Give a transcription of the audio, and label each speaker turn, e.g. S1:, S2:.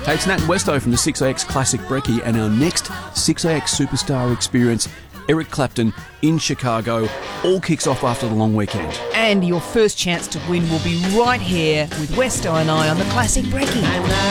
S1: Hey, it's Nat and Westo from the 6AX Classic Brekkie, and our next 6AX Superstar experience, Eric Clapton in Chicago, all kicks off after the long weekend.
S2: And your first chance to win will be right here with Westo and I on the Classic Brekkie.